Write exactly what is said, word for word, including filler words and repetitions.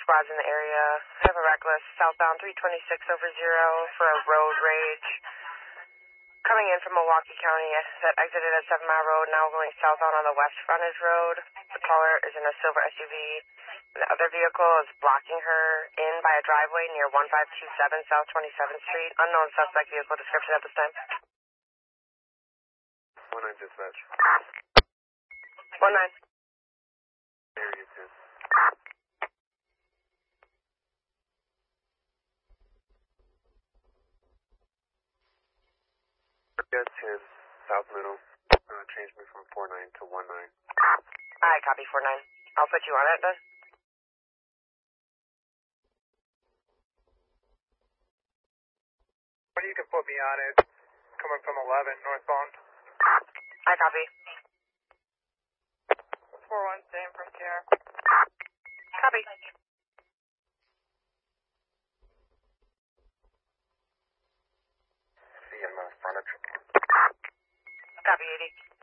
squads in the area. I have a reckless southbound three twenty-six over zero for a road rage. Coming in from Milwaukee County that exited at Seven Mile Road, now going southbound on the west frontage road. The caller is in a silver S U V. The other vehicle is blocking her in by a driveway near one five two seven South twenty-seventh Street. Unknown suspect vehicle description at this time. one nine dispatch. one nine. Area two. Area ten, South Middle. Uh, change me from four nine to one nine. Alright, copy four nine. I'll put you on it then. What you can put me on it, coming from eleven northbound. I copy. four one, same from Sierra. Copy. See in the frontage. Copy eighty.